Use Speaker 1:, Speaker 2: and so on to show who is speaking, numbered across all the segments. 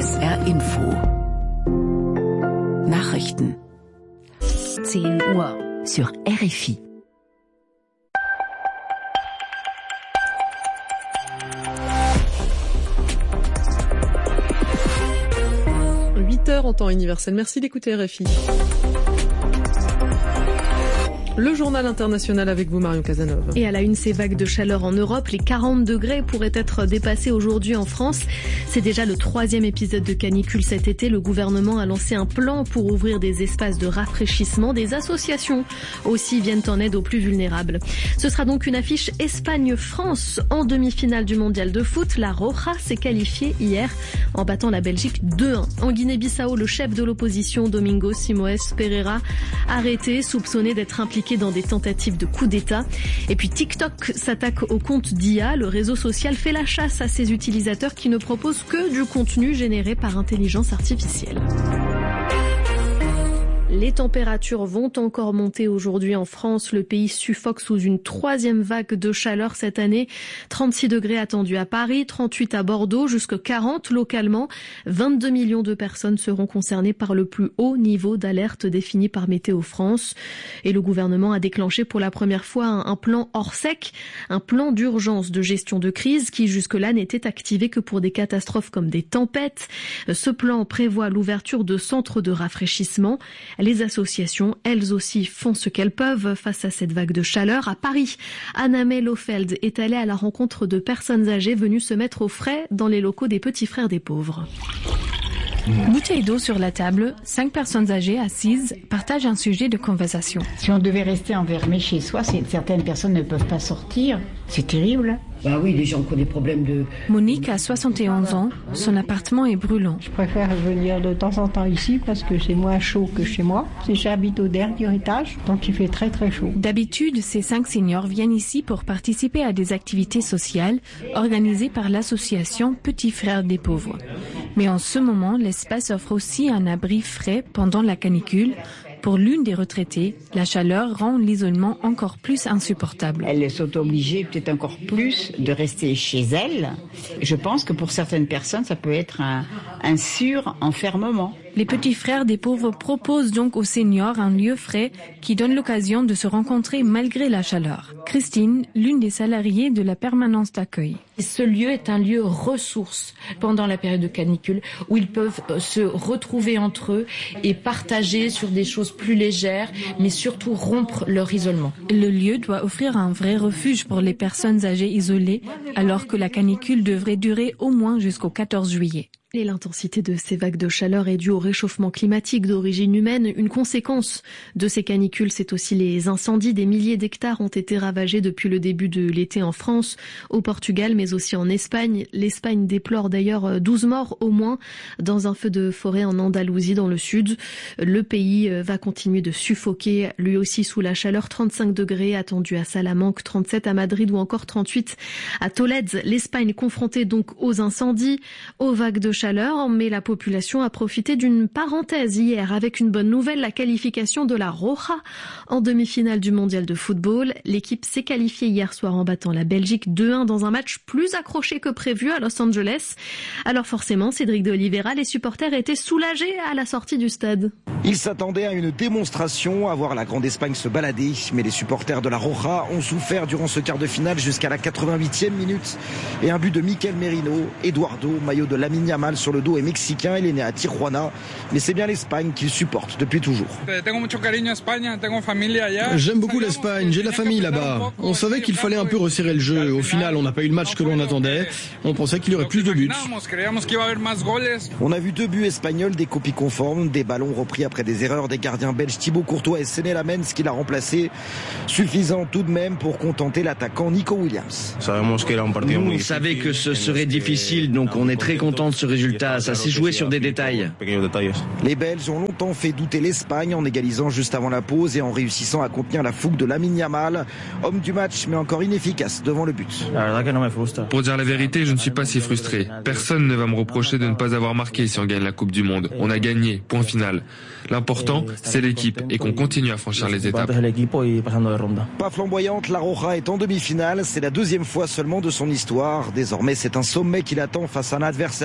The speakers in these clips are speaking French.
Speaker 1: SR Info. Nachrichten.
Speaker 2: 10 Uhr
Speaker 1: Sur RFI.
Speaker 3: En temps universel. Merci d'écouter RFI. Le journal international avec vous, Marion Casanova.
Speaker 4: Et à la une, ces vagues de chaleur en Europe. Les 40 degrés pourraient être dépassés aujourd'hui en France. C'est déjà le 3e épisode de canicule cet été. Le gouvernement a lancé un plan pour ouvrir des espaces de rafraîchissement. Des associations aussi viennent en aide aux plus vulnérables. Ce sera donc une affiche Espagne-France en demi-finale du mondial de foot. La Roja s'est qualifiée hier en battant la Belgique 2-1. En Guinée-Bissau, le chef de l'opposition, Domingos Simoes Pereira, arrêté, soupçonné d'être impliqué dans des tentatives de coup d'État. Et puis TikTok s'attaque au compte d'IA. Le réseau social fait la chasse à ses utilisateurs qui ne proposent que du contenu généré par intelligence artificielle. Les températures vont encore monter aujourd'hui en France. Le pays suffoque sous une 3e vague de chaleur cette année. 36 degrés attendus à Paris, 38 à Bordeaux, jusque 40 localement. 22 millions de personnes seront concernées par le plus haut niveau d'alerte défini par Météo France. Et le gouvernement a déclenché pour la première fois un plan hors sec, un plan d'urgence de gestion de crise qui jusque-là n'était activé que pour des catastrophes comme des tempêtes. Ce plan prévoit l'ouverture de centres de rafraîchissement. Les associations, elles aussi, font ce qu'elles peuvent face à cette vague de chaleur. À Paris, Anna-May Lofeld est allée à la rencontre de personnes âgées venues se mettre au frais dans les locaux des Petits Frères des Pauvres.
Speaker 2: Bouteille d'eau sur la table, 5 personnes âgées assises partagent un sujet de conversation.
Speaker 5: Si on devait rester enfermé chez soi, certaines personnes ne peuvent pas sortir. C'est terrible.
Speaker 6: Bah oui, les gens qui ont des problèmes de...
Speaker 2: Monique a 71 ans, son appartement est brûlant.
Speaker 7: Je préfère venir de temps en temps ici parce que c'est moins chaud que chez moi. J'habite au dernier étage, donc il fait très très chaud.
Speaker 2: D'habitude, ces 5 seniors viennent ici pour participer à des activités sociales organisées par l'association Petits Frères des Pauvres. Mais en ce moment, l'espace offre aussi un abri frais pendant la canicule. Pour l'une des retraitées, la chaleur rend l'isolement encore plus insupportable.
Speaker 5: Elles sont obligées peut-être encore plus de rester chez elles. Je pense que pour certaines personnes, ça peut être un sur-enfermement.
Speaker 2: Les Petits Frères des Pauvres proposent donc aux seniors un lieu frais qui donne l'occasion de se rencontrer malgré la chaleur. Christine, l'une des salariées de la permanence d'accueil.
Speaker 8: Ce lieu est un lieu ressource pendant la période de canicule où ils peuvent se retrouver entre eux et partager sur des choses plus légères, mais surtout rompre leur isolement.
Speaker 2: Le lieu doit offrir un vrai refuge pour les personnes âgées isolées, alors que la canicule devrait durer au moins jusqu'au 14 juillet.
Speaker 4: Et l'intensité de ces vagues de chaleur est due au réchauffement climatique d'origine humaine. Une conséquence de ces canicules, c'est aussi les incendies. Des milliers d'hectares ont été ravagés depuis le début de l'été en France, au Portugal, mais aussi en Espagne. L'Espagne déplore d'ailleurs 12 morts au moins dans un feu de forêt en Andalousie, dans le sud. Le pays va continuer de suffoquer, lui aussi sous la chaleur. 35 degrés attendus à Salamanque, 37 à Madrid ou encore 38 à Tolède. L'Espagne confrontée donc aux incendies, aux vagues de chaleur, mais la population a profité d'une parenthèse hier avec une bonne nouvelle, la qualification de la Roja en demi-finale du mondial de football. L'équipe s'est qualifiée hier soir en battant la Belgique 2-1 dans un match plus accroché que prévu à Los Angeles. Alors forcément, Cédric de Oliveira, les supporters étaient soulagés à la sortie du stade.
Speaker 9: Ils s'attendaient à une démonstration, à voir la Grande Espagne se balader, mais les supporters de la Roja ont souffert durant ce quart de finale jusqu'à la 88e minute. Et un but de Mikel Merino, Eduardo, maillot de Lamine Yamal sur le dos est mexicain, il est né à Tijuana, mais c'est bien l'Espagne qu'il supporte depuis toujours.
Speaker 10: J'aime beaucoup l'Espagne, j'ai de la famille là-bas. On savait qu'il fallait un peu resserrer le jeu. Au final, on n'a pas eu le match que l'on attendait. On pensait qu'il y aurait plus de buts.
Speaker 9: On a vu 2 buts espagnols, des copies conformes, des ballons repris après des erreurs des gardiens belges Thibaut Courtois et Séné Lamens qui l'a remplacé. Suffisant tout de même pour contenter l'attaquant Nico Williams.
Speaker 11: On savait que ce serait difficile, donc on est très content de ce résultat. Ça s'est joué sur des détails.
Speaker 9: Les Belges ont longtemps fait douter l'Espagne en égalisant juste avant la pause et en réussissant à contenir la fougue de Lamine Yamal. Homme du match, mais encore inefficace devant le but.
Speaker 12: Pour dire la vérité, je ne suis pas si frustré. Personne ne va me reprocher de ne pas avoir marqué si on gagne la Coupe du Monde. On a gagné, point final. L'important, c'est l'équipe et qu'on continue à franchir les étapes.
Speaker 9: Pas flamboyante, la Roja est en demi-finale. C'est la 2e fois seulement de son histoire. Désormais, c'est un sommet qui l'attend face à un adversaire qu'elle connaît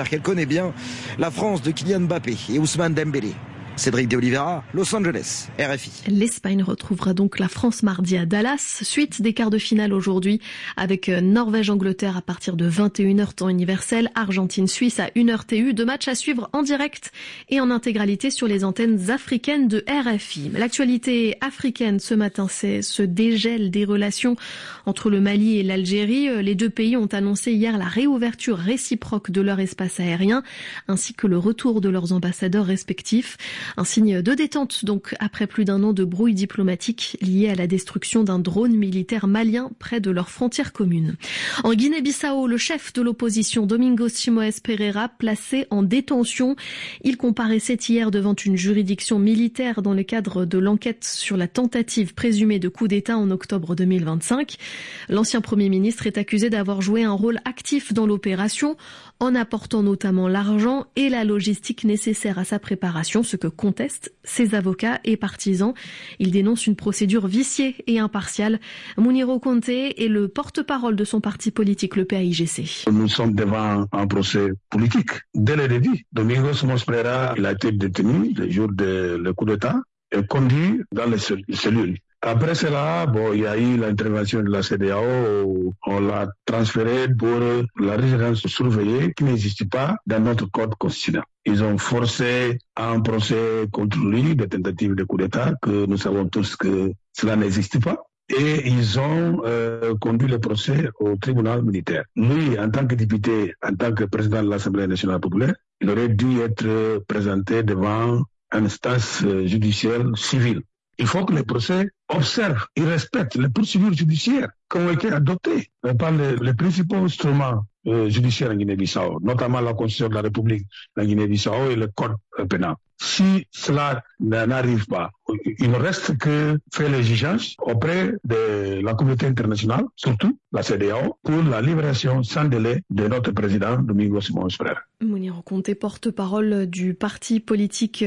Speaker 9: bien la France de Kylian Mbappé et Ousmane Dembélé. Cédric de Oliveira, Los Angeles, RFI.
Speaker 4: L'Espagne retrouvera donc la France mardi à Dallas, suite des quarts de finale aujourd'hui avec Norvège-Angleterre à partir de 21h temps universel, Argentine-Suisse à 1h TU, 2 matchs à suivre en direct et en intégralité sur les antennes africaines de RFI. L'actualité africaine ce matin, c'est ce dégel des relations entre le Mali et l'Algérie. Les deux pays ont annoncé hier la réouverture réciproque de leur espace aérien ainsi que le retour de leurs ambassadeurs respectifs. Un signe de détente, donc, après plus d'1 an de brouille diplomatique lié à la destruction d'un drone militaire malien près de leurs frontières communes. En Guinée-Bissau, le chef de l'opposition, Domingos Simoes Pereira, placé en détention. Il comparaissait hier devant une juridiction militaire dans le cadre de l'enquête sur la tentative présumée de coup d'État en octobre 2025. L'ancien Premier ministre est accusé d'avoir joué un rôle actif dans l'opération, en apportant notamment l'argent et la logistique nécessaires à sa préparation, ce que contestent ses avocats et partisans. Il dénonce une procédure viciée et impartiale. Mouniro Conté est le porte-parole de son parti politique, le PAIGC.
Speaker 13: Nous sommes devant un procès politique. Dès le début, Domingos Simoes Pereira, il a été détenu le jour du coup d'État et conduit dans les cellules. Après cela, il y a eu l'intervention de la CEDEAO, on l'a transféré pour la résidence surveillée qui n'existe pas dans notre code constitutionnel. Ils ont forcé un procès contre lui, des tentatives de coup d'État, que nous savons tous que cela n'existe pas. Et ils ont conduit le procès au tribunal militaire. Lui, en tant que député, en tant que président de l'Assemblée nationale populaire, il aurait dû être présenté devant une instance judiciaire civile. Il faut que les procès observent et respectent les procédures judiciaires qui ont été adoptées par les principaux instruments judiciaires en Guinée-Bissau, notamment la Constitution de la République de Guinée-Bissau et le Code pénal. Si cela n'arrive pas, il ne reste que faire l'exigence auprès de la communauté internationale, surtout la CEDEAO, pour la libération sans délai de notre président Domingos Simoes Pereira.
Speaker 4: Mouniro Conté, porte-parole du parti politique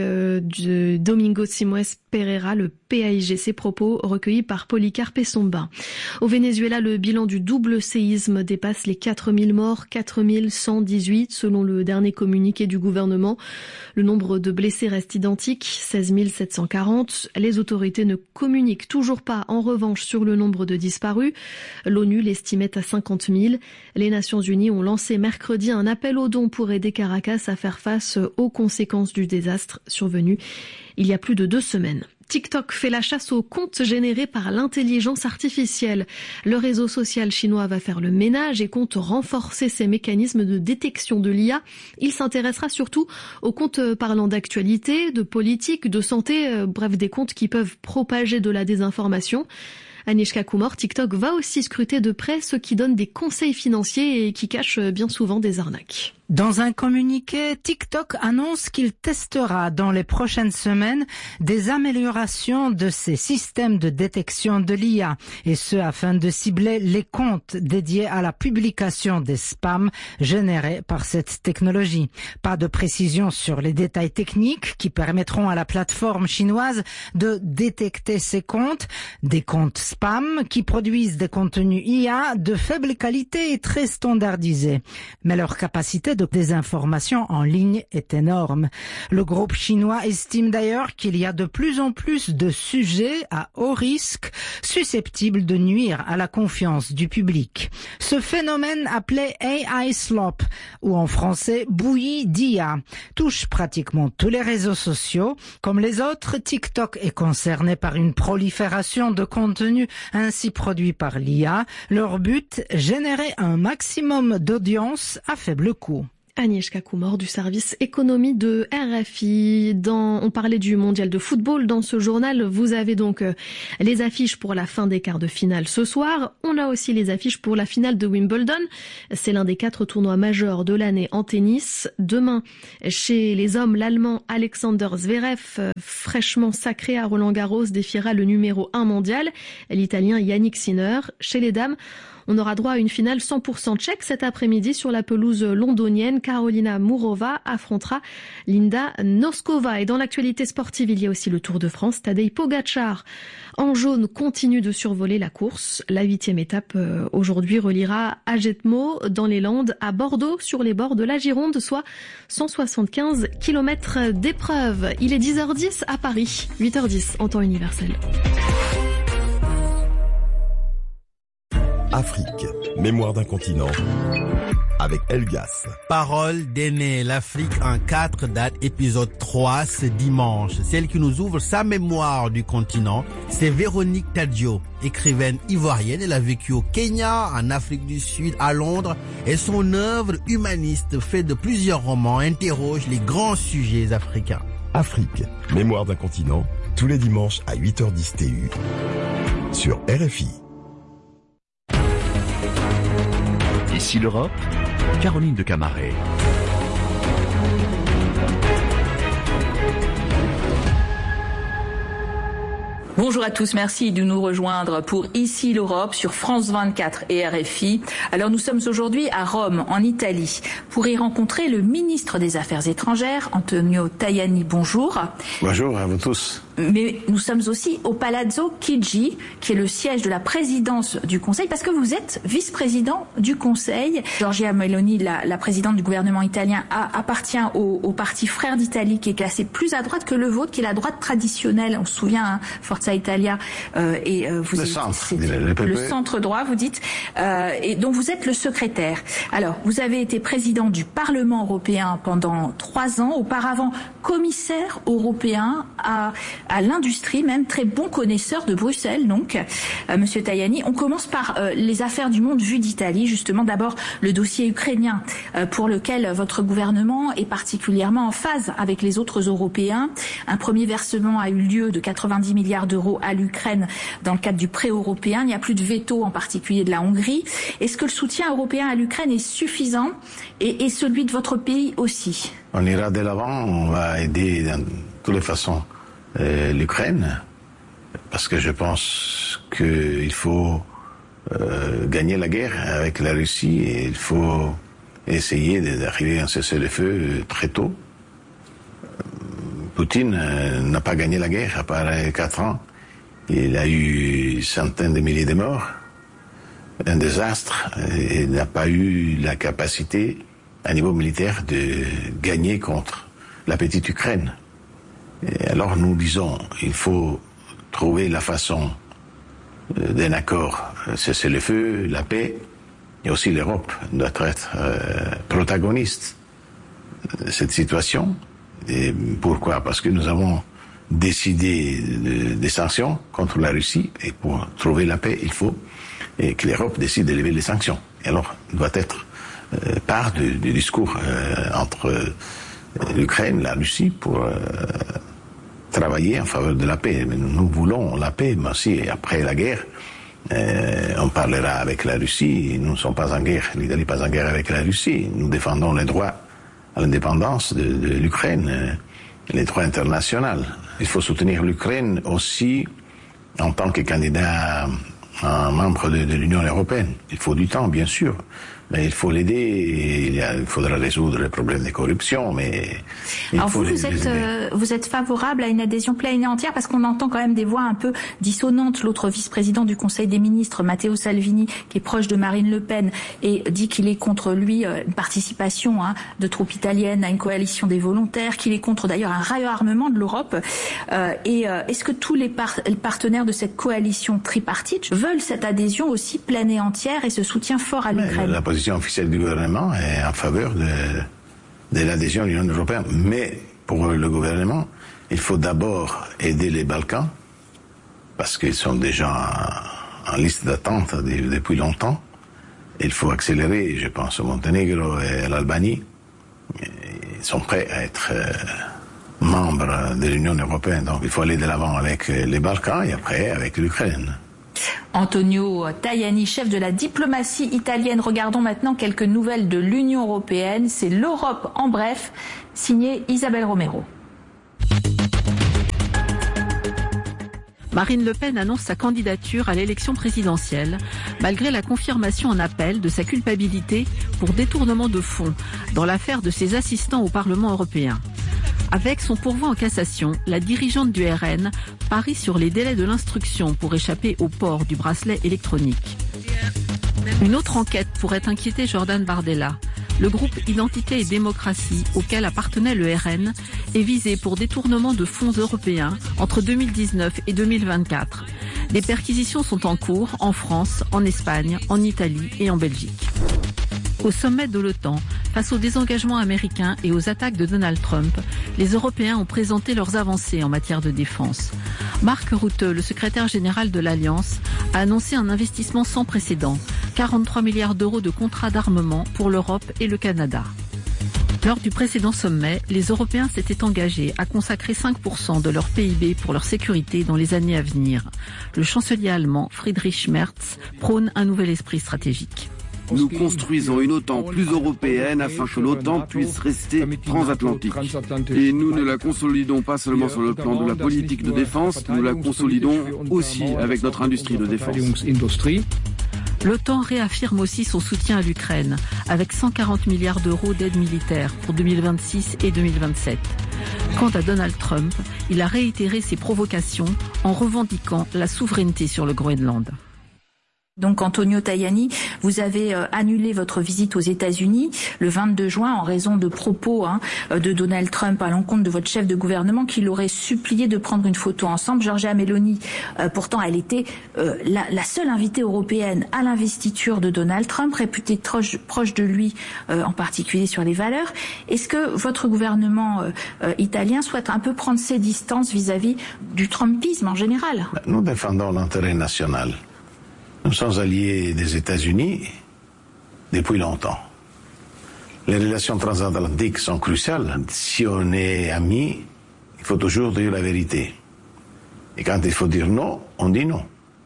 Speaker 4: de Domingos Simoes Pereira, le PAIGC, propos recueillis par Polycarpe Somba. Au Venezuela, le bilan du double séisme dépasse les 4000 morts, 4118 selon le dernier communiqué du gouvernement. Le nombre de blessés reste identique, 16 740. Les autorités ne communiquent toujours pas, en revanche, sur le nombre de disparus. L'ONU l'estimait à 50 000. Les Nations Unies ont lancé mercredi un appel aux dons pour aider Caracas à faire face aux conséquences du désastre survenu il y a plus de 2 semaines. TikTok fait la chasse aux comptes générés par l'intelligence artificielle. Le réseau social chinois va faire le ménage et compte renforcer ses mécanismes de détection de l'IA. Il s'intéressera surtout aux comptes parlant d'actualité, de politique, de santé, bref des comptes qui peuvent propager de la désinformation. Anishka Kumar, TikTok va aussi scruter de près ceux qui donnent des conseils financiers et qui cachent bien souvent des arnaques.
Speaker 14: Dans un communiqué, TikTok annonce qu'il testera dans les prochaines semaines des améliorations de ses systèmes de détection de l'IA, et ce afin de cibler les comptes dédiés à la publication des spams générés par cette technologie. Pas de précision sur les détails techniques qui permettront à la plateforme chinoise de détecter ces comptes, des comptes spam qui produisent des contenus IA de faible qualité et très standardisés. Mais leur capacité de désinformation en ligne est énorme. Le groupe chinois estime d'ailleurs qu'il y a de plus en plus de sujets à haut risque susceptibles de nuire à la confiance du public. Ce phénomène appelé AI slop, ou en français bouillie d'IA, touche pratiquement tous les réseaux sociaux. Comme les autres, TikTok est concerné par une prolifération de contenus ainsi produits par l'IA. Leur but, générer un maximum d'audience à faible coût.
Speaker 4: Agnieszka Kumor du service économie de RFI. On parlait du mondial de football dans ce journal. Vous avez donc les affiches pour la fin des quarts de finale ce soir. On a aussi les affiches pour la finale de Wimbledon. C'est l'un des 4 tournois majeurs de l'année en tennis. Demain, chez les hommes, l'Allemand Alexander Zverev, fraîchement sacré à Roland-Garros, défiera le numéro 1 mondial, l'Italien Yannick Sinner. Chez les dames, On aura droit à une finale 100% tchèque cet après-midi sur la pelouse londonienne. Karolina Mourova affrontera Linda Noskova. Et dans l'actualité sportive, il y a aussi le Tour de France. Tadej Pogačar en jaune continue de survoler la course. La 8e étape aujourd'hui reliera Ajetmo dans les Landes à Bordeaux sur les bords de la Gironde, soit 175 km d'épreuve. Il est 10h10 à Paris, 8h10 en temps universel.
Speaker 15: Afrique, mémoire d'un continent, avec Elgas.
Speaker 16: Parole d'Aîné, l'Afrique en 4 dates, épisode 3, ce dimanche. Celle qui nous ouvre sa mémoire du continent, c'est Véronique Tadio, écrivaine ivoirienne. Elle a vécu au Kenya, en Afrique du Sud, à Londres, et son œuvre humaniste, faite de plusieurs romans, interroge les grands sujets africains.
Speaker 15: Afrique, mémoire d'un continent, tous les dimanches à 8h10 TU, sur RFI.
Speaker 1: Ici l'Europe, Caroline de Camaret.
Speaker 17: Bonjour à tous, merci de nous rejoindre pour Ici l'Europe sur France 24 et RFI. Alors nous sommes aujourd'hui à Rome, en Italie, pour y rencontrer le ministre des Affaires étrangères, Antonio Tajani. Bonjour.
Speaker 18: Bonjour à vous tous.
Speaker 17: Mais nous sommes aussi au Palazzo Chigi, qui est le siège de la présidence du Conseil, parce que vous êtes vice-président du Conseil. Giorgia Meloni, la présidente du gouvernement italien, appartient au parti Frères d'Italie, qui est classé plus à droite que le vôtre, qui est la droite traditionnelle. On se souvient, hein, Forza Italia, et vous
Speaker 18: le
Speaker 17: êtes
Speaker 18: centre,
Speaker 17: le centre droit, vous dites, et dont vous êtes le secrétaire. Alors, vous avez été président du Parlement européen pendant 3 ans, auparavant commissaire européen à l'industrie, même très bon connaisseur de Bruxelles, donc, Monsieur Tajani. On commence par les affaires du monde vu d'Italie, justement. D'abord, le dossier ukrainien, pour lequel votre gouvernement est particulièrement en phase avec les autres Européens. Un premier versement a eu lieu de 90 milliards d'euros à l'Ukraine dans le cadre du prêt européen. Il n'y a plus de veto, en particulier de la Hongrie. Est-ce que le soutien européen à l'Ukraine est suffisant et celui de votre pays aussi?
Speaker 18: On ira de l'avant, on va aider de toutes les façons l'Ukraine, parce que je pense qu'il faut gagner la guerre avec la Russie et il faut essayer d'arriver à un cessez-le-feu très tôt. Poutine n'a pas gagné la guerre, à part 4 ans. Il a eu centaines de milliers de morts, un désastre, et n'a pas eu la capacité, à niveau militaire, de gagner contre la petite Ukraine. Et alors nous disons, il faut trouver la façon d'un accord, cessez-le-feu, la paix, et aussi l'Europe doit être protagoniste de cette situation. Et pourquoi? Parce que nous avons décidé des sanctions contre la Russie, et pour trouver la paix, il faut que l'Europe décide de lever les sanctions. Et alors, il doit être part du discours entre l'Ukraine, la Russie, pour travailler en faveur de la paix. Nous voulons la paix, mais aussi après la guerre, on parlera avec la Russie. Nous ne sommes pas en guerre, l'Italie n'est pas en guerre avec la Russie. Nous défendons les droits à l'indépendance de l'Ukraine, les droits internationaux. Il faut soutenir l'Ukraine aussi en tant que candidat un membre de l'Union européenne. Il faut du temps, bien sûr, mais il faut l'aider. Il faudra résoudre les problèmes de corruption, mais
Speaker 17: alors vous êtes favorable à une adhésion pleine et entière, parce qu'on entend quand même des voix un peu dissonantes. L'autre vice-président du Conseil des ministres, Matteo Salvini, qui est proche de Marine Le Pen, et dit qu'il est contre lui une participation de troupes italiennes à une coalition des volontaires, qu'il est contre d'ailleurs un réarmement de l'Europe. Est-ce que tous les partenaires de cette coalition tripartite veulent cette adhésion aussi pleine et entière et ce soutien fort à l'Ukraine?
Speaker 18: La position officielle du gouvernement est en faveur de l'adhésion à l'Union européenne. Mais pour le gouvernement, il faut d'abord aider les Balkans, parce qu'ils sont déjà en liste d'attente depuis longtemps. Il faut accélérer, je pense au Monténégro et à l'Albanie. Ils sont prêts à être membres de l'Union européenne. Donc il faut aller de l'avant avec les Balkans et après avec l'Ukraine.
Speaker 17: Antonio Tajani, chef de la diplomatie italienne. Regardons maintenant quelques nouvelles de l'Union européenne. C'est l'Europe en bref, signé Isabelle Romero.
Speaker 19: Marine Le Pen annonce sa candidature à l'élection présidentielle, malgré la confirmation en appel de sa culpabilité pour détournement de fonds dans l'affaire de ses assistants au Parlement européen. Avec son pourvoi en cassation, la dirigeante du RN parie sur les délais de l'instruction pour échapper au port du bracelet électronique. Une autre enquête pourrait inquiéter Jordan Bardella. Le groupe Identité et Démocratie, auquel appartenait le RN, est visé pour détournement de fonds européens entre 2019 et 2024. Des perquisitions sont en cours en France, en Espagne, en Italie et en Belgique. Au sommet de l'OTAN, face au désengagement américain et aux attaques de Donald Trump, les Européens ont présenté leurs avancées en matière de défense. Mark Rutte, le secrétaire général de l'Alliance, a annoncé un investissement sans précédent, 43 milliards d'euros de contrats d'armement pour l'Europe et le Canada. Lors du précédent sommet, les Européens s'étaient engagés à consacrer 5% de leur PIB pour leur sécurité dans les années à venir. Le chancelier allemand Friedrich Merz prône un nouvel esprit stratégique.
Speaker 20: Nous construisons une OTAN plus européenne afin que l'OTAN puisse rester transatlantique. Et nous ne la consolidons pas seulement sur le plan de la politique de défense, nous la consolidons aussi avec notre industrie de défense.
Speaker 19: L'OTAN réaffirme aussi son soutien à l'Ukraine, avec 140 milliards d'euros d'aide militaire pour 2026 et 2027. Quant à Donald Trump, il a réitéré ses provocations en revendiquant la souveraineté sur le Groenland.
Speaker 17: Donc Antonio Tajani, vous avez annulé votre visite aux États-Unis le 22 juin en raison de propos de Donald Trump à l'encontre de votre chef de gouvernement qui l'aurait supplié de prendre une photo ensemble. Giorgia Meloni, pourtant elle était la seule invitée européenne à l'investiture de Donald Trump, réputée proche de lui, en particulier sur les valeurs. Est-ce que votre gouvernement italien souhaite un peu prendre ses distances vis-à-vis du trumpisme en général?
Speaker 18: Nous défendons l'intérêt national. Nous sommes alliés des États-Unis depuis longtemps. Les relations transatlantiques sont cruciales. Si on est amis, il faut toujours dire la vérité. Et quand il faut dire non, on dit non.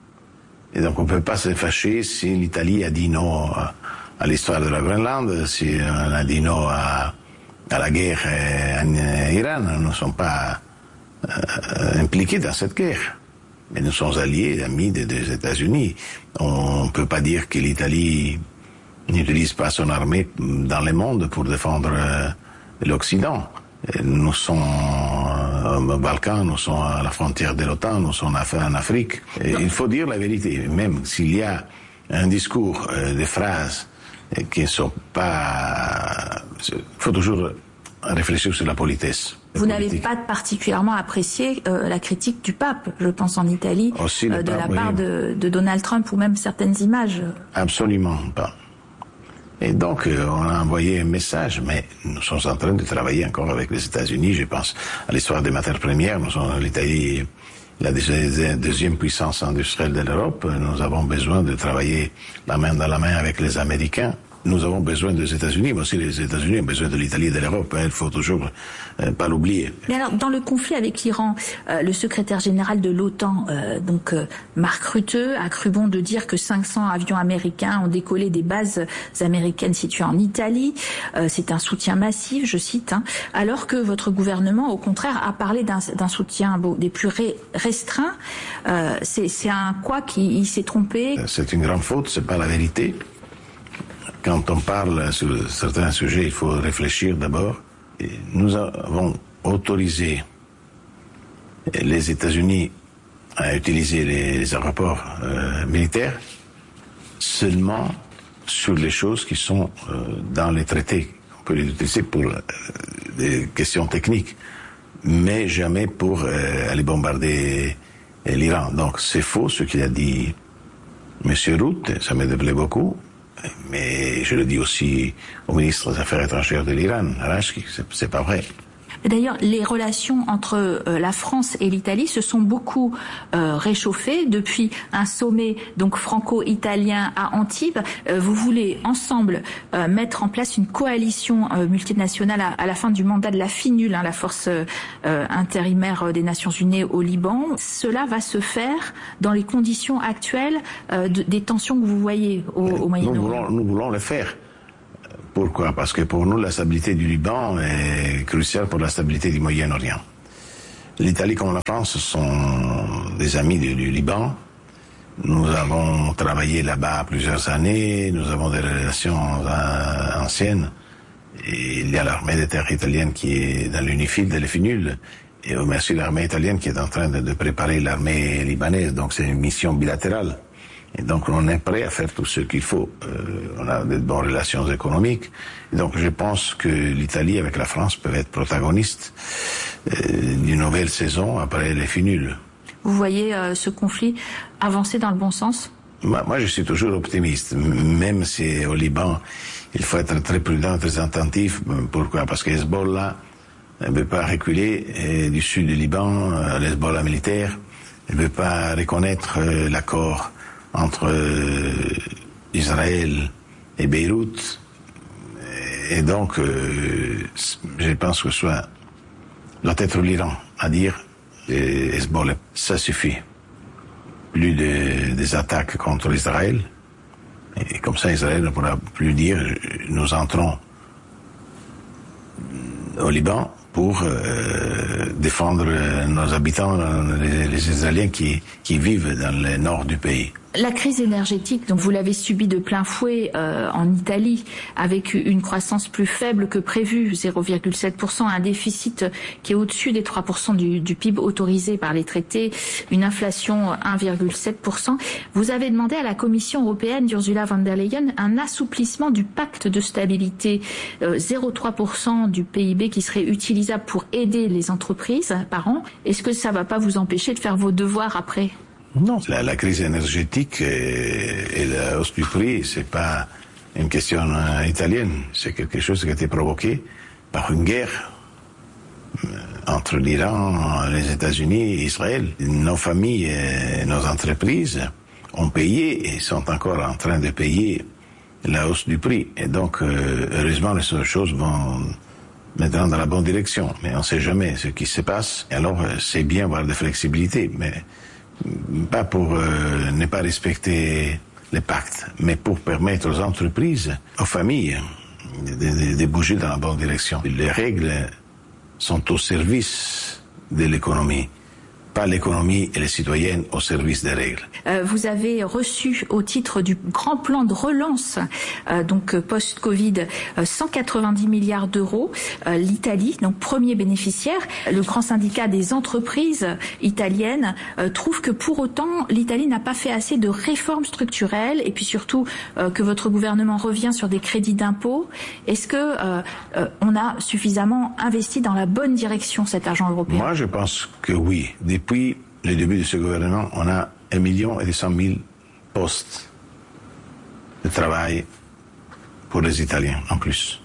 Speaker 18: Et donc on ne peut pas se fâcher si l'Italie a dit non à l'histoire de la Groenland, si on a dit non à la guerre en Iran. Nous ne sommes pas impliqués dans cette guerre. Mais nous sommes alliés, amis des États-Unis. On ne peut pas dire que l'Italie n'utilise pas son armée dans le monde pour défendre l'Occident. Nous sommes aux Balkans, nous sommes à la frontière de l'OTAN, nous sommes en Afrique. Et il faut dire la vérité, même s'il y a un discours, des phrases qui ne sont pas... Il faut toujours réfléchir sur la politesse.
Speaker 17: Vous n'avez pas particulièrement apprécié la critique du pape, je pense en Italie, de la part de Donald Trump ou même certaines images. Absolument pas.
Speaker 18: Et donc, on a envoyé un message, mais nous sommes en train de travailler encore avec les États-Unis. Je pense à l'histoire des matières premières. Nous sommes l'Italie, la deuxième puissance industrielle de l'Europe. Nous avons besoin de travailler la main dans la main avec les Américains. Nous avons besoin des États-Unis, mais aussi les États-Unis ont besoin de l'Italie et de l'Europe. Il faut toujours pas l'oublier.
Speaker 17: Mais alors, dans le conflit avec l'Iran, le secrétaire général de l'OTAN, Mark Rutte, a cru bon de dire que 500 avions américains ont décollé des bases américaines situées en Italie. C'est un soutien massif, je cite, alors que votre gouvernement, au contraire, a parlé d'un soutien des plus restreints. C'est un quoi qui s'est trompé?
Speaker 18: C'est une grande faute, c'est pas la vérité. Quand on parle sur certains sujets, il faut réfléchir d'abord. Nous avons autorisé les États-Unis à utiliser les aéroports militaires seulement sur les choses qui sont dans les traités. On peut les utiliser pour des questions techniques, mais jamais pour aller bombarder l'Iran. Donc c'est faux ce qu'il a dit M. Rutte, ça me déplaît beaucoup. Mais je le dis aussi au ministre des Affaires étrangères de l'Iran, Arashki, c'est pas vrai.
Speaker 17: D'ailleurs, les relations entre la France et l'Italie se sont beaucoup réchauffées depuis un sommet donc franco-italien à Antibes. Vous voulez ensemble mettre en place une coalition multinationale à la fin du mandat de la FINUL, la force intérimaire des Nations Unies au Liban. Cela va se faire dans les conditions actuelles des tensions que vous voyez au Moyen-Orient.
Speaker 18: Nous voulons le faire. Pourquoi? Parce que pour nous, la stabilité du Liban est cruciale pour la stabilité du Moyen-Orient. L'Italie comme la France sont des amis du Liban. Nous avons travaillé là-bas plusieurs années, nous avons des relations anciennes. Et il y a l'armée de terre italienne qui est dans l'UNIFIL de l'EFINUL, et aussi l'armée italienne qui est en train de préparer l'armée libanaise. Donc c'est une mission bilatérale. Et donc on est prêt à faire tout ce qu'il faut. On a de bonnes relations économiques. Et donc je pense que l'Italie avec la France peuvent être protagonistes d'une nouvelle saison après les FINUL.
Speaker 17: Vous voyez ce conflit avancer dans le bon sens ?
Speaker 18: Moi je suis toujours optimiste, même si au Liban il faut être très prudent, très attentif. Pourquoi ? Parce que Hezbollah ne veut pas reculer du sud du Liban, l'Hezbollah militaire ne veut pas reconnaître l'accord entre Israël et Beyrouth. Et donc, je pense que soit doit être l'Iran à dire Hezbollah, ça suffit. Plus des attaques contre Israël. Et comme ça, Israël ne pourra plus dire nous entrons au Liban pour défendre nos habitants, les Israéliens qui vivent dans le nord du pays.
Speaker 17: La crise énergétique, donc vous l'avez subie de plein fouet en Italie, avec une croissance plus faible que prévu, 0,7%, un déficit qui est au-dessus des 3% du PIB autorisé par les traités, une inflation 1,7%. Vous avez demandé à la Commission européenne d'Ursula von der Leyen un assouplissement du pacte de stabilité, 0,3% du PIB qui serait utilisable pour aider les entreprises par an. Est-ce que ça ne va pas vous empêcher de faire vos devoirs après ?
Speaker 18: Non. La crise énergétique et la hausse du prix, c'est pas une question italienne. C'est quelque chose qui a été provoqué par une guerre entre l'Iran, les États-Unis et Israël. Nos familles et nos entreprises ont payé et sont encore en train de payer la hausse du prix. Et donc, heureusement, les choses vont maintenant dans la bonne direction. Mais on ne sait jamais ce qui se passe. Et alors, c'est bien d'avoir de flexibilité, mais pas pour ne pas respecter les pactes, mais pour permettre aux entreprises, aux familles, de bouger dans la bonne direction. Les règles sont au service de l'économie, pas l'économie et les citoyennes au service des règles.
Speaker 17: Vous avez reçu au titre du grand plan de relance, donc post-Covid, 190 milliards d'euros. L'Italie, donc premier bénéficiaire, le grand syndicat des entreprises italiennes trouve que pour autant l'Italie n'a pas fait assez de réformes structurelles et puis surtout que votre gouvernement revient sur des crédits d'impôt. Est-ce que on a suffisamment investi dans la bonne direction cet argent européen ?
Speaker 18: Moi, je pense que oui. Depuis le début de ce gouvernement, on a 1,2 million postes de travail pour les Italiens en plus.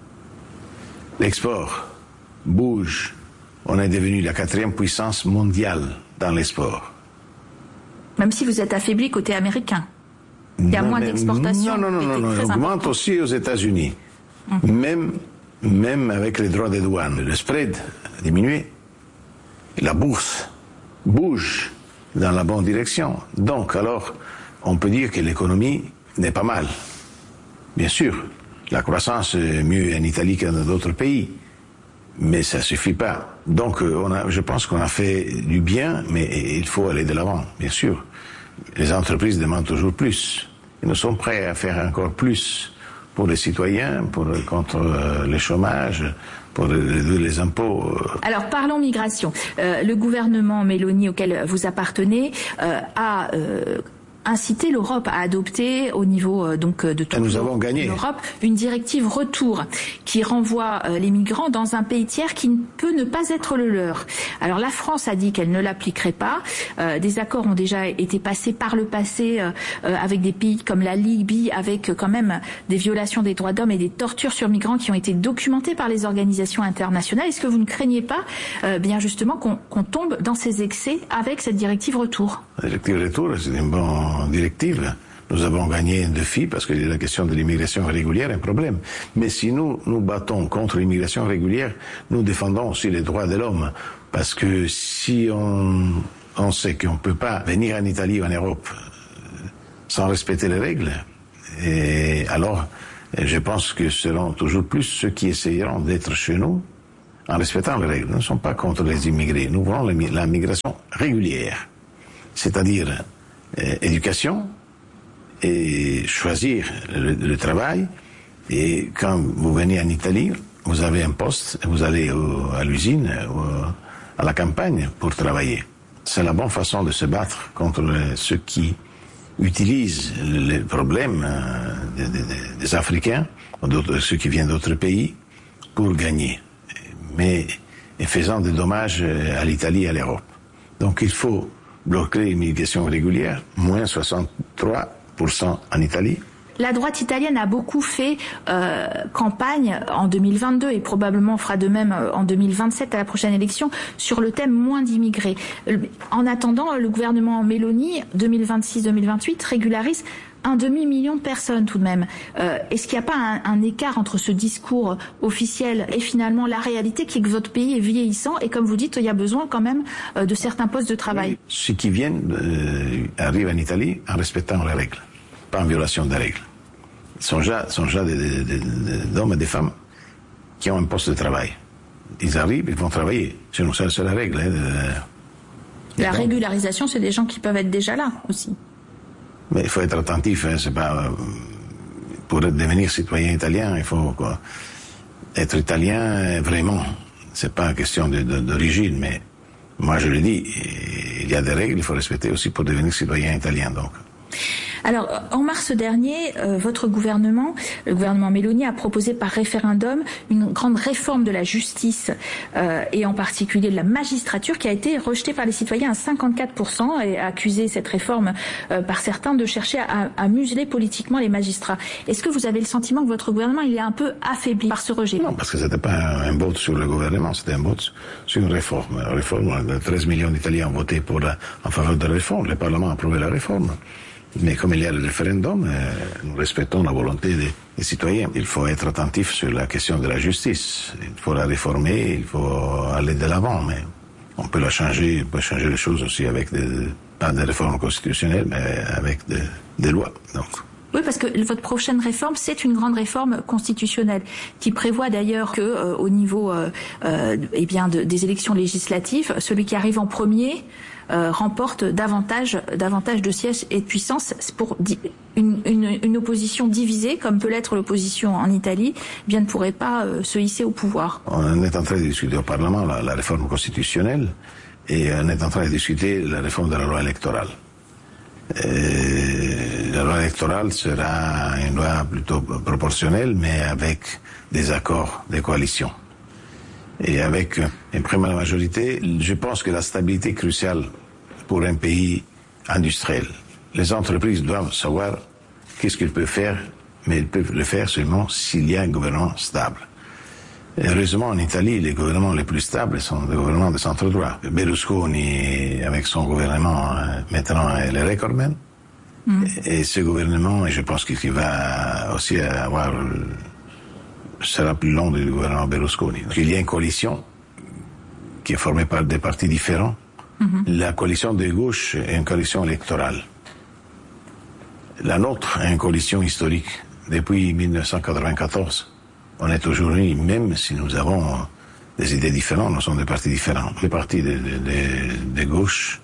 Speaker 18: L'export bouge. On est devenu la 4e puissance mondiale dans l'export.
Speaker 17: Même si vous êtes affaibli côté américain. Il y a moins d'exportations.
Speaker 18: Non, on augmente aussi aux États-Unis. Même avec les droits de douane. Le spread a diminué. La bourse bouge dans la bonne direction. Donc, alors, on peut dire que l'économie n'est pas mal. Bien sûr, la croissance est mieux en Italie que dans d'autres pays, mais ça suffit pas. Donc, je pense qu'on a fait du bien, mais il faut aller de l'avant, bien sûr. Les entreprises demandent toujours plus. Et nous sommes prêts à faire encore plus pour les citoyens, contre le chômage, pour réduire les impôts.
Speaker 17: Alors parlons migration. Le gouvernement Meloni auquel vous appartenez a inciter l'Europe à adopter au niveau de toute l'Europe une directive retour qui renvoie les migrants dans un pays tiers qui peut ne pas être le leur. Alors la France a dit qu'elle ne l'appliquerait pas. Des accords ont déjà été passés par le passé avec des pays comme la Libye, avec quand même des violations des droits d'homme et des tortures sur migrants qui ont été documentées par les organisations internationales. Est-ce que vous ne craignez pas bien justement qu'on tombe dans ces excès avec cette directive retour?
Speaker 18: La directive retour, c'est une bonne directive. Nous avons gagné un défi parce que la question de l'immigration régulière est un problème. Mais si nous nous battons contre l'immigration régulière, nous défendons aussi les droits de l'homme. Parce que si on sait qu'on ne peut pas venir en Italie ou en Europe sans respecter les règles, et alors je pense que ce seront toujours plus ceux qui essayeront d'être chez nous en respectant les règles. Nous ne sommes pas contre les immigrés. Nous voulons la migration régulière, c'est-à-dire éducation et choisir le travail. Et quand vous venez en Italie, vous avez un poste, vous allez à l'usine, à la campagne pour travailler. C'est la bonne façon de se battre contre ceux qui utilisent les problèmes des Africains, ou ceux qui viennent d'autres pays, pour gagner, mais en faisant des dommages à l'Italie et à l'Europe. Donc il faut bloquer l'immigration régulière, moins 63% en Italie.
Speaker 17: La droite italienne a beaucoup fait campagne en 2022 et probablement fera de même en 2027 à la prochaine élection sur le thème moins d'immigrés. En attendant, le gouvernement Meloni 2026-2028 régularise 1,5 million de personnes tout de même. Est-ce qu'il n'y a pas un écart entre ce discours officiel et finalement la réalité qui est que votre pays est vieillissant et comme vous dites, il y a besoin quand même de certains postes de travail?
Speaker 18: Oui, ceux qui viennent arrivent en Italie en respectant les règles, pas en violation des règles. Ce sont déjà des hommes et des femmes qui ont un poste de travail. Ils arrivent, ils vont travailler. Chez nous, c'est la règle.
Speaker 17: La régularisation, c'est des gens qui peuvent être déjà là aussi.
Speaker 18: Mais il faut être attentif, c'est pas pour devenir citoyen italien, il faut être italien vraiment. C'est pas une question d'origine, mais moi je le dis, il y a des règles, il faut respecter aussi pour devenir citoyen italien. Donc.
Speaker 17: Alors, en mars dernier, votre gouvernement, le gouvernement Meloni, a proposé par référendum une grande réforme de la justice et en particulier de la magistrature qui a été rejetée par les citoyens à 54% et a accusé cette réforme par certains de chercher à museler politiquement les magistrats. Est-ce que vous avez le sentiment que votre gouvernement il est un peu affaibli par ce rejet?
Speaker 18: Non, parce que c'était pas un vote sur le gouvernement, c'était un vote sur une réforme. La réforme, 13 millions d'Italiens ont voté en faveur de la réforme. Le Parlement a approuvé la réforme. Mais comme il y a le référendum, nous respectons la volonté des citoyens. Il faut être attentif sur la question de la justice. Il faut la réformer, il faut aller de l'avant, mais on peut la changer, on peut changer les choses aussi avec pas des réformes constitutionnelles, mais avec des lois. Donc.
Speaker 17: Oui, parce que votre prochaine réforme, c'est une grande réforme constitutionnelle qui prévoit d'ailleurs que au niveau des élections législatives, celui qui arrive en premier remporte davantage de sièges et de puissance. Pour une opposition divisée, comme peut l'être l'opposition en Italie, ne pourrait pas se hisser au pouvoir.
Speaker 18: On est en train de discuter au Parlement la réforme constitutionnelle et on est en train de discuter la réforme de la loi électorale. La loi électorale sera une loi plutôt proportionnelle, mais avec des accords, des coalitions. Et avec une première majorité, je pense que la stabilité est cruciale pour un pays industriel. Les entreprises doivent savoir qu'est-ce qu'ils peuvent faire, mais ils peuvent le faire seulement s'il y a un gouvernement stable. Et heureusement, en Italie, les gouvernements les plus stables sont des gouvernements de centre-droit. Berlusconi, avec son gouvernement, maintenant, est le recordman. Et ce gouvernement, et je pense qu'il va aussi sera plus long du gouvernement Berlusconi. Donc, il y a une coalition qui est formée par des partis différents. La coalition de gauche est une coalition électorale. La nôtre est une coalition historique. Depuis 1994, on est aujourd'hui, même si nous avons des idées différentes, nous sommes des partis différents. Les partis de gauche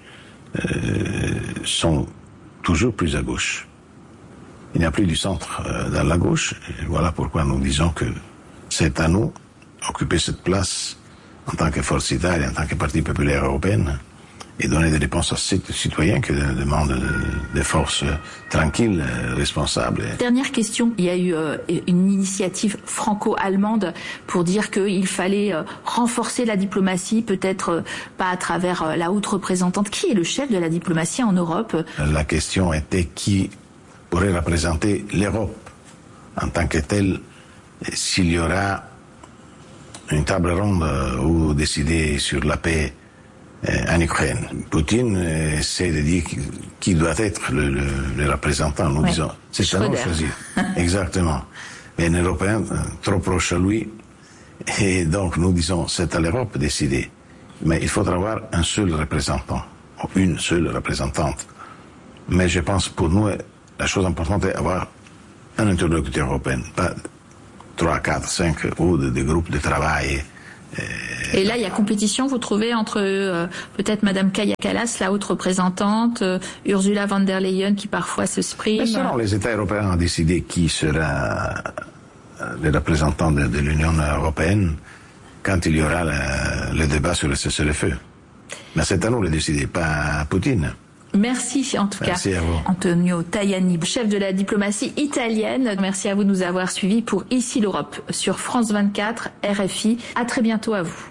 Speaker 18: sont toujours plus à gauche. Il n'y a plus du centre dans la gauche. Et voilà pourquoi nous disons que c'est à nous d'occuper cette place en tant que force italienne, en tant que parti populaire européen, et donner des réponses à ces citoyens qui demandent des forces tranquilles, responsables.
Speaker 17: Dernière question, il y a eu une initiative franco-allemande pour dire qu'il fallait renforcer la diplomatie, peut-être pas à travers la haute représentante. Qui est le chef de la diplomatie en Europe? La
Speaker 18: question était qui pourrait représenter l'Europe en tant que telle, s'il y aura une table ronde où décider sur la paix en Ukraine. Poutine essaie de dire qui doit être le représentant. Nous disons, c'est à nous de choisir. Exactement. Mais un Européen trop proche à lui, et donc nous disons, c'est à l'Europe de décider. Mais il faudra avoir un seul représentant, ou une seule représentante. Mais je pense pour nous, la chose importante est d'avoir un interlocuteur européen, pas 3, 4, 5 ou des groupes de travail
Speaker 17: Et là, il y a compétition, vous trouvez, entre peut-être Madame Kaja Kallas, la haute représentante, Ursula von der Leyen, qui parfois s'exprime.
Speaker 18: Selon les États européens ont décidé qui sera le représentant de l'Union européenne quand il y aura le débat sur le cessez-le-feu. Mais c'est à nous de décider, pas à Poutine.
Speaker 17: Merci en tout
Speaker 18: Merci
Speaker 17: cas,
Speaker 18: à vous.
Speaker 17: Antonio Tajani, chef de la diplomatie italienne. Merci à vous de nous avoir suivis pour Ici l'Europe sur France 24, RFI. À très bientôt à vous.